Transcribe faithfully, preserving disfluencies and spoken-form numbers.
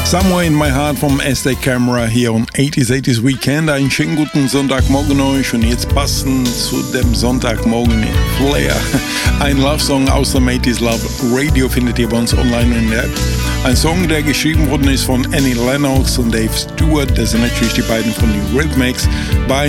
Somewhere in My Heart vom S D Camera hier on eighties eighties Weekend. Einen schönen guten Sonntagmorgen euch und jetzt passend zu dem Sonntagmorgen in Flair. Ein Love-Song aus dem eighties Love Radio findet ihr bei uns online in der App. Ein Song, der geschrieben worden ist von Annie Lennox und Dave Stewart. Das sind natürlich die beiden von den Rhythmics. Bei